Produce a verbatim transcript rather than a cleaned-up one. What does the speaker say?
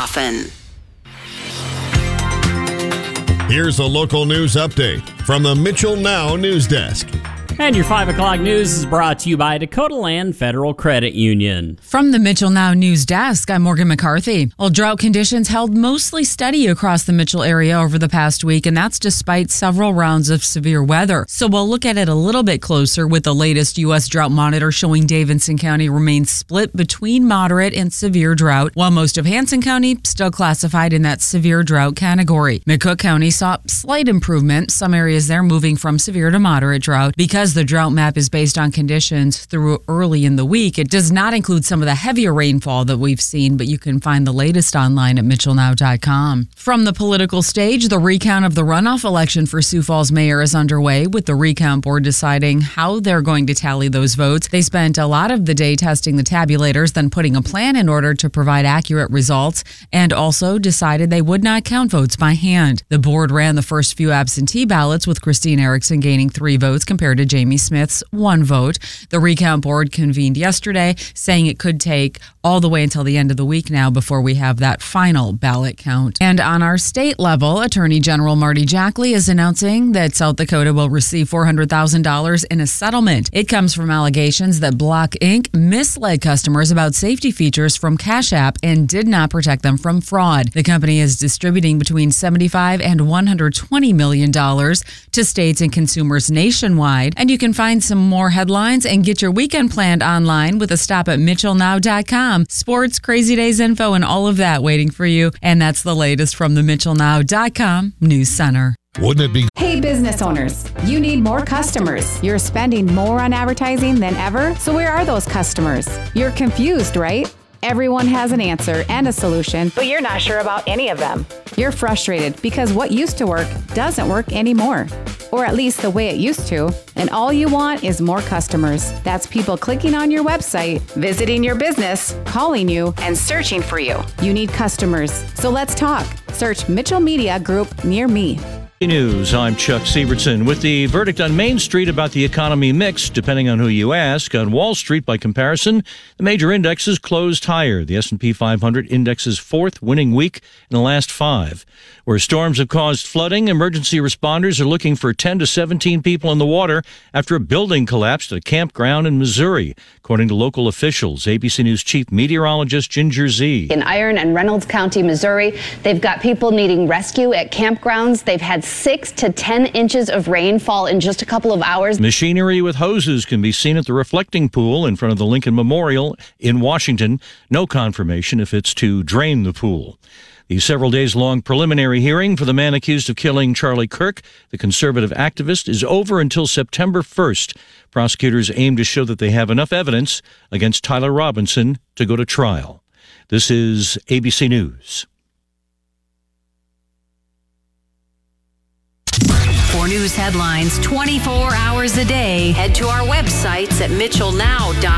often. Here's a local news update from the Mitchell Now News Desk. And your five o'clock news is brought to you by Dakota Land Federal Credit Union. From the Mitchell Now News Desk, I'm Morgan McCarthy. Well, drought conditions held mostly steady across the Mitchell area over the past week, and that's despite several rounds of severe weather. So we'll look at it a little bit closer with the latest U S Drought Monitor showing Davidson County remains split between moderate and severe drought, while most of Hanson County still classified in that severe drought category. McCook County saw slight improvement, some areas there moving from severe to moderate drought. Because the drought map is based on conditions through early in the week, it does not include some of the heavier rainfall that we've seen, but you can find the latest online at mitchell now dot com. From the political stage, the recount of the runoff election for Sioux Falls mayor is underway, with the recount board deciding how they're going to tally those votes. They spent a lot of the day testing the tabulators, then putting a plan in order to provide accurate results, and also decided they would not count votes by hand. The board ran the first few absentee ballots, with Christine Erickson gaining three votes compared to Jamie Smith's one vote. The recount board convened yesterday, saying it could take all the way until the end of the week now before we have that final ballot count. And on our state level, Attorney General Marty Jackley is announcing that South Dakota will receive four hundred thousand dollars in a settlement. It comes from allegations that Block Incorporated misled customers about safety features from Cash App and did not protect them from fraud. The company is distributing between seventy-five and one hundred twenty million dollars to states and consumers nationwide. And you can find some more headlines and get your weekend planned online with a stop at mitchell now dot com. Sports, Crazy Days info, and all of that waiting for you. And that's the latest from the mitchell now dot com News Center. Wouldn't it be... Hey, business owners, you need more customers. You're spending more on advertising than ever. So where are those customers? You're confused, right? Everyone has an answer and a solution, but you're not sure about any of them. You're frustrated because what used to work doesn't work anymore, or at least the way it used to, and all you want is more customers. That's people clicking on your website, visiting your business, calling you, and searching for you. You need customers, so let's talk. Search Mitchell Media Group near me. News. I'm Chuck Sievertson. With the verdict on Main Street about the economy mixed, depending on who you ask, on Wall Street, by comparison, the major indexes closed higher. The S and P five hundred index's fourth winning week in the last five. Where storms have caused flooding, emergency responders are looking for ten to seventeen people in the water after a building collapsed at a campground in Missouri, according to local officials. A B C News Chief Meteorologist Ginger Z. In Iron and Reynolds County, Missouri, they've got people needing rescue at campgrounds. They've had six to ten inches of rainfall in just a couple of hours. Machinery with hoses can be seen at the reflecting pool in front of the Lincoln Memorial in Washington. No confirmation if it's to drain the pool. The several days long preliminary hearing for the man accused of killing Charlie Kirk, the conservative activist, is over until September first. Prosecutors aim to show that they have enough evidence against Tyler Robinson to go to trial. This is A B C News. For news headlines twenty-four hours a day, head to our websites at mitchell now dot com.